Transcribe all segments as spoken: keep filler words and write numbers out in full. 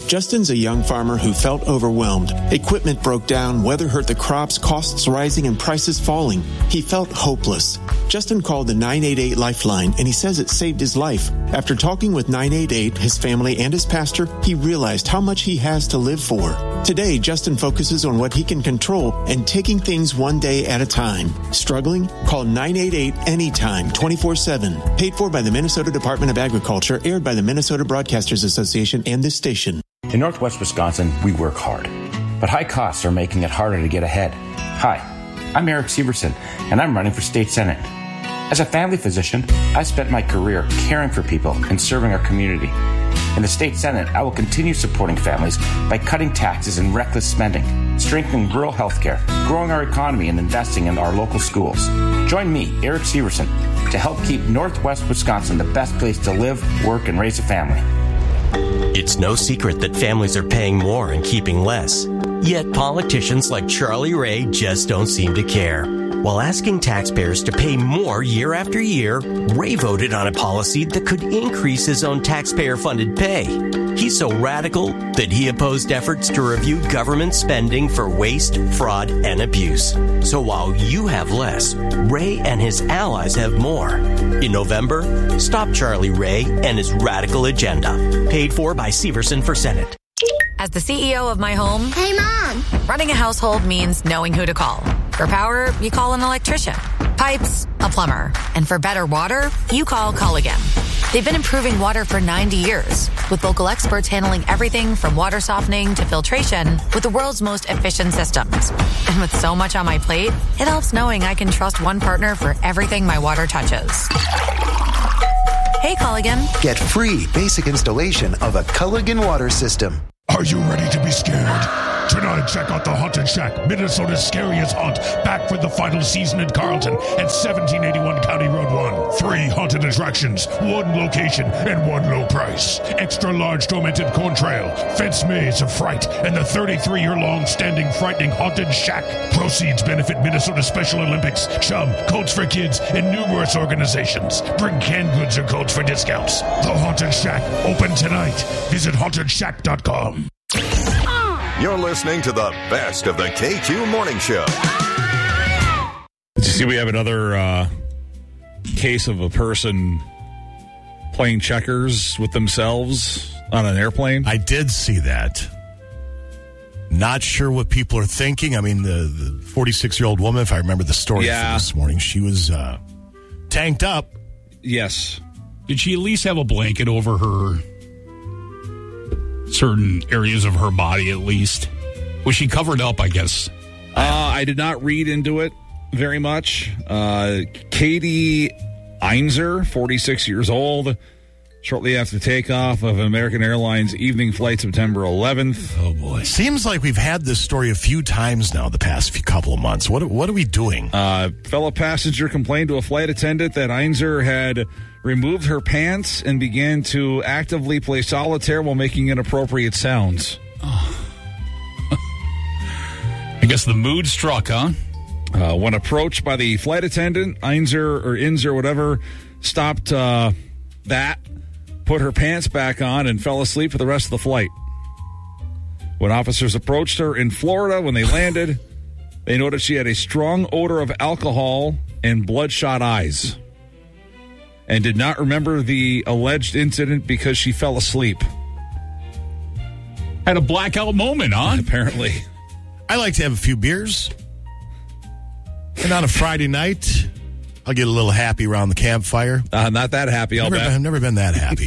Justin's a young farmer who felt overwhelmed. Equipment broke down, weather hurt the crops, costs rising, and prices falling. He felt hopeless. Justin called the nine eight eight Lifeline, and he says it saved his life. After talking with nine eight eight, his family, and his pastor, he realized how much he has to live for. Today, Justin focuses on what he can control and taking things one day at a time. Struggling? Call nine eight eight anytime, twenty-four seven. Paid for by the Minnesota Department of Agriculture, aired by the Minnesota Broadcasters Association and this station. In Northwest Wisconsin, we work hard, but high costs are making it harder to get ahead. Hi, I'm Eric Severson, and I'm running for state senate. As a family physician, I've spent my career caring for people and serving our community. In the state senate, I will continue supporting families by cutting taxes and reckless spending, strengthening rural health care, growing our economy, and investing in our local schools. Join me, Eric Severson, to help keep Northwest Wisconsin the best place to live, work, and raise a family. It's no secret that families are paying more and keeping less. Yet politicians like Charlie Ray just don't seem to care. While asking taxpayers to pay more year after year, Ray voted on a policy that could increase his own taxpayer-funded pay. He's so radical that he opposed efforts to review government spending for waste, fraud, and abuse. So while you have less, Ray and his allies have more. In November, stop Charlie Ray and his radical agenda. Paid for by Severson for Senate. As the C E O of my home, hey, Mom, running a household means knowing who to call. For power, you call an electrician. Pipes, a plumber. And for better water, you call Culligan. They've been improving water for ninety years, with local experts handling everything from water softening to filtration with the world's most efficient systems. And with so much on my plate, it helps knowing I can trust one partner for everything my water touches. Hey, Culligan. Get free basic installation of a Culligan water system. Are you ready to be scared? Tonight, check out the Haunted Shack, Minnesota's scariest haunt, back for the final season in Carlton at seventeen eighty-one County Road one. Three haunted attractions, one location, and one low price. Extra large tormented corn trail, fence maze of fright, and the thirty-three-year-long standing frightening Haunted Shack. Proceeds benefit Minnesota Special Olympics, Chum, Coats for Kids, and numerous organizations. Bring canned goods or codes for discounts. The Haunted Shack, open tonight. Visit haunted shack dot com. You're listening to the best of the K Q Morning Show. Did you see we have another uh, case of a person playing checkers with themselves on an airplane? I did see that. Not sure what people are thinking. I mean, the, the forty-six-year-old woman, if I remember the story yeah. from this morning, she was uh, tanked up. Yes. Did she at least have a blanket over her certain areas of her body, at least? Was she covered up, I guess? Uh, I did not read into it very much. Uh, Katie Einzer, forty-six years old, shortly after takeoff of American Airlines evening flight September eleventh. Oh, boy. Seems like we've had this story a few times now the past few couple of months. What, what are we doing? Uh, fellow passenger complained to a flight attendant that Einzer had removed her pants and began to actively play solitaire while making inappropriate sounds. Oh. I guess the mood struck, huh? Uh, when approached by the flight attendant, Einzer or Inzer, whatever, stopped uh, that, put her pants back on, and fell asleep for the rest of the flight. When officers approached her in Florida when they landed, they noticed she had a strong odor of alcohol and bloodshot eyes, and did not remember the alleged incident because she fell asleep. Had a blackout moment, huh? Apparently. I like to have a few beers. And on a Friday night, I'll get a little happy around the campfire. Uh, not that happy, I'll never, bet. I've never been that happy.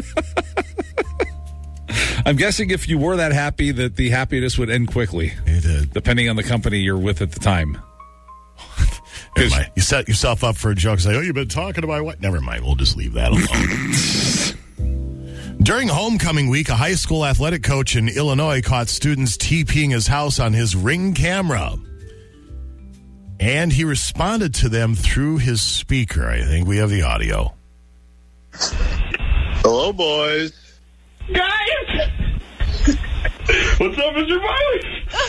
I'm guessing if you were that happy, that the happiness would end quickly. It did. Depending on the company you're with at the time. Never mind. You set yourself up for a joke. Say, oh, you've been talking to my wife. Never mind. We'll just leave that alone. During homecoming week, a high school athletic coach in Illinois caught students TPing his house on his Ring camera. And he responded to them through his speaker. I think we have the audio. Hello, boys. Guys! What's up, Mister Miley?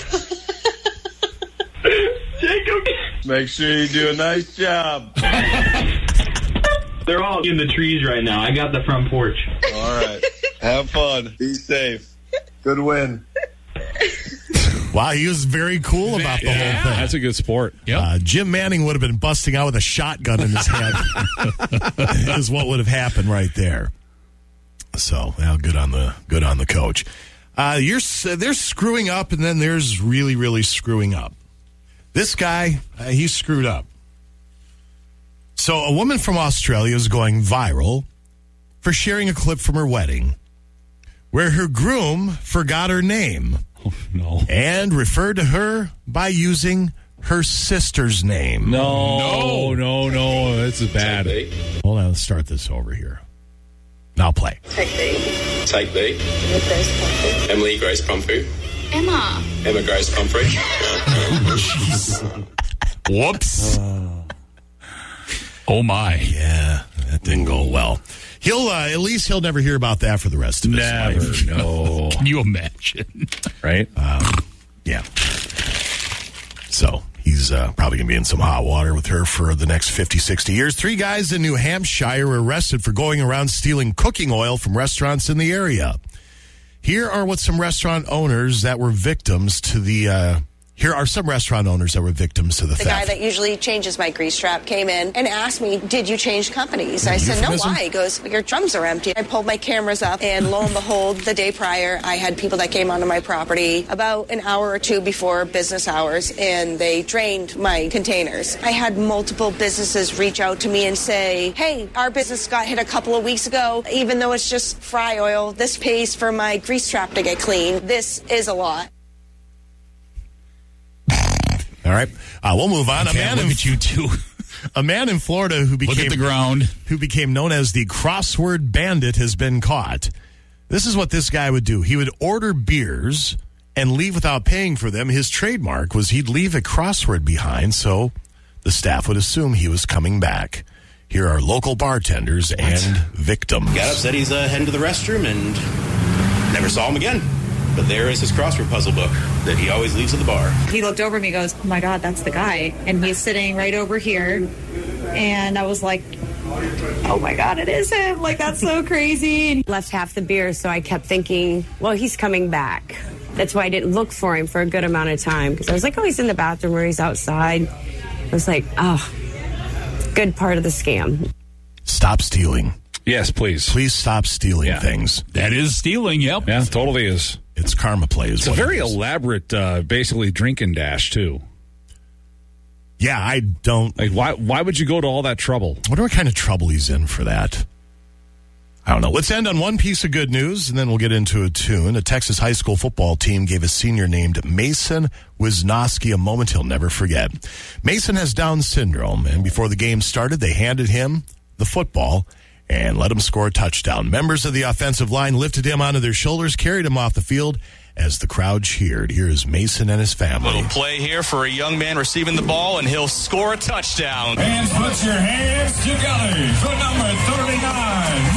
Jacob! Make sure you do a nice job. They're all in the trees right now. I got the front porch. All right. Have fun. Be safe. Good win. Wow, he was very cool about the yeah, whole thing. That's a good sport. Yep. Uh, Jim Manning would have been busting out with a shotgun in his head. Is what would have happened right there. So, well, good on the good on the coach. Uh, you're they're screwing up, and then there's really, really screwing up. This guy, uh, he's screwed up. So, a woman from Australia is going viral for sharing a clip from her wedding where her groom forgot her name. Oh, no. And referred to her by using her sister's name. No, no, no, no. This is bad. Hold on, let's start this over here. Now play. Take B. Take B. Grace Pumphrey. Emily Grace Pumphrey. Emma. Emma Grace Pumphrey. Whoops. Uh, oh, my. Yeah, that didn't go well. He'll uh, at least he'll never hear about that for the rest of his Never, life. no. Can you imagine? Right? Um, yeah. So he's uh, probably going to be in some hot water with her for the next fifty, sixty years. Three guys in New Hampshire were arrested for going around stealing cooking oil from restaurants in the area. Here are what some restaurant owners that were victims to the... Uh, Here are some restaurant owners that were victims to the, the theft. The guy that usually changes my grease trap came in and asked me, did you change companies? I said, no, why? He goes, your drums are empty. I pulled my cameras up, and lo and behold, the day prior, I had people that came onto my property about an hour or two before business hours, and they drained my containers. I had multiple businesses reach out to me and say, hey, our business got hit a couple of weeks ago. Even though it's just fry oil, this pays for my grease trap to get clean. This is a lot. All right, uh, we'll move on. Okay, a man look in, at you two. A man in Florida who became look at the ground, who became known as the crossword bandit, has been caught. This is what this guy would do. He would order beers and leave without paying for them. His trademark was he'd leave a crossword behind, so the staff would assume he was coming back. Here are local bartenders and victims. Got up, said he's uh, heading to the restroom, and never saw him again. But there is his crossword puzzle book that he always leaves at the bar. He looked over at me and goes, oh my God, that's the guy. And he's sitting right over here. And I was like, oh my God, it is him. Like, that's so crazy. And left half the beer, so I kept thinking, well, he's coming back. That's why I didn't look for him for a good amount of time. Because I was like, oh, he's in the bathroom or he's outside. I was like, oh, good part of the scam. Stop stealing. Yes, please. Please stop stealing yeah. things. That is stealing, yep. Yeah, totally is. It's karma play. It's a very it elaborate, uh, basically, drink and dash, too. Yeah, I don't... Like, why Why would you go to all that trouble? I wonder what kind of trouble he's in for that. I don't know. Let's end on one piece of good news, and then we'll get into a tune. A Texas high school football team gave a senior named Mason Wisnowski a moment he'll never forget. Mason has Down syndrome, and before the game started, they handed him the football and let him score a touchdown. Members of the offensive line lifted him onto their shoulders, carried him off the field as the crowd cheered. Here's Mason and his family. Little play here for a young man receiving the ball, and he'll score a touchdown. Hands, put your hands together for number thirty-nine,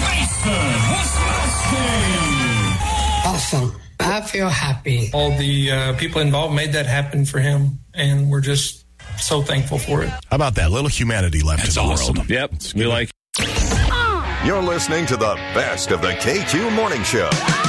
Mason Wisnowski. Awesome. I feel happy. All the uh, people involved made that happen for him, and we're just so thankful for it. How about that? Little humanity left That's in the awesome. world. Yep, we like. You're listening to the best of the K Q Morning Show.